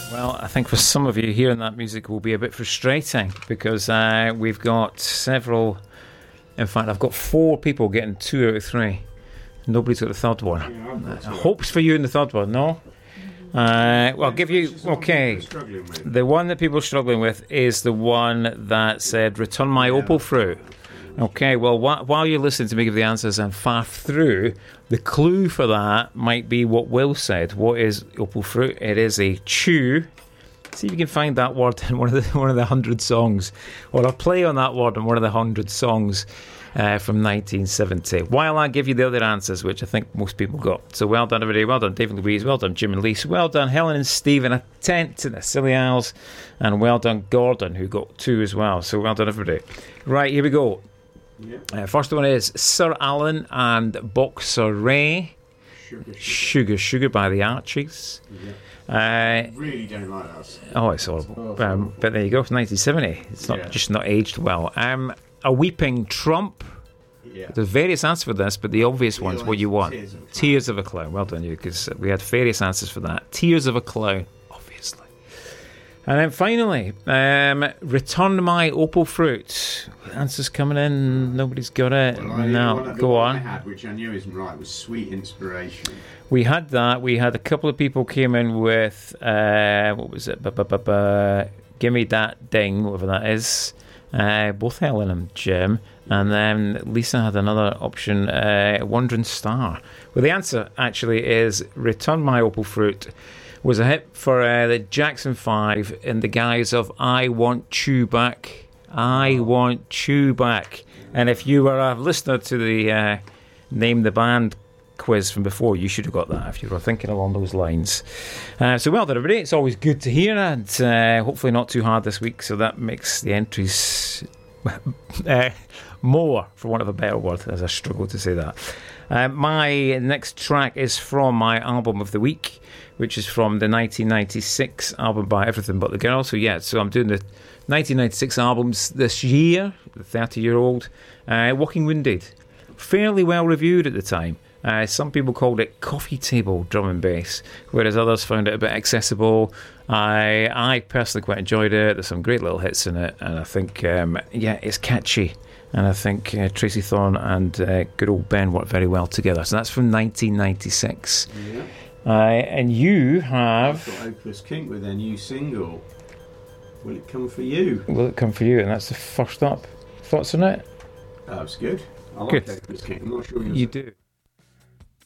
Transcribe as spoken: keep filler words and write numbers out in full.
Well, I think for some of you, hearing that music will be a bit frustrating because uh, we've got several. In fact, I've got four people getting two out of three. Nobody's got the third one. Yeah, uh, hopes for you in the third one, no? Uh, well, I'll give you. Okay. The one that people are struggling with is the one that said, "Return my yeah, opal fruit." Okay, well, wh- while you're listening to me give the answers and faff through, the clue for that might be what Will said. What is opal fruit? It is a chew. See if you can find that word in one of the one of the hundred songs, or a play on that word in one of the hundred songs uh, from nineteen seventy. While I give you the other answers, which I think most people got. So well done, everybody. Well done, David Louise. Well done, Jim and Lise. Well done, Helen and Stephen. A tent to the Silly Owls. And well done, Gordon, who got two as well. So well done, everybody. Right, here we go. Yeah. Uh, first one is Sir Alan and Boxer Ray. Sugar, sugar, sugar, sugar by the Archies. Yeah. Uh, really don't like that. Oh, it's horrible. Oh, um, but there you go, nineteen seventy. It's not yeah. just not aged well. Um, a Weeping Trump. Yeah. There's various answers for this, but the obvious one's what you want. Tears of a Clown. Tears of a Clown. Well done, you, because we had various answers for that. Tears of a Clown, obviously. And then finally, um, Return My Opal Fruit. Answers coming in. Nobody's got it. Well, I, no, one, go one on. I had, which I knew isn't right, was Sweet Inspiration. We had that. We had a couple of people came in with, uh, what was it? Ba-ba-ba-ba. Gimme That Ding, whatever that is. Uh, both Helen and Jim. And then Lisa had another option, uh, Wandering Star. Well, the answer actually is Return My Opal Fruit. Was a hit for uh, the Jackson five in the guise of I Want You Back. I Want You Back. And if you were a listener to the uh, Name the Band quiz from before, you should have got that if you were thinking along those lines. Uh, so well done, everybody. It's always good to hear, and uh, hopefully not too hard this week, so that makes the entries uh, more, for want of a better word, as I struggle to say that. Uh, my next track is from my album of the week, which is from the nineteen ninety-six album by Everything But the Girl. So yeah, so I'm doing the nineteen ninety-six albums this year, the thirty-year-old. Uh, Walking Wounded, fairly well reviewed at the time. Uh, some people called it coffee table drum and bass, whereas others found it a bit accessible. I I personally quite enjoyed it. There's some great little hits in it, and I think um, yeah, it's catchy. And I think uh, Tracy Thorn and uh, good old Ben worked very well together. So that's from nineteen ninety-six. Yeah. Uh, and you have... I've got Hopeless Kink with their new single. Will It Come For You? Will It Come For You? And that's the first up. Thoughts on it? That was good. I like good. Hopeless Kink. I'm not sure you do.